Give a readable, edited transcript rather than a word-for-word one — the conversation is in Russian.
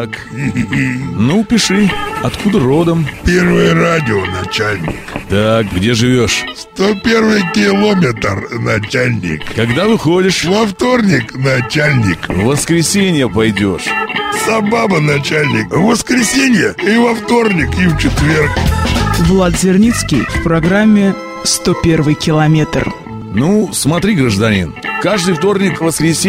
Так. Ну, пиши. Откуда родом? Первое радио, начальник. Так, где живешь? 101 километр, начальник. Когда выходишь? Во вторник, начальник. В воскресенье пойдешь. Собаба, начальник. В воскресенье и во вторник, и в четверг. Влад Зерницкий в программе «101 километр». Ну, смотри, гражданин, каждый вторник, воскресенье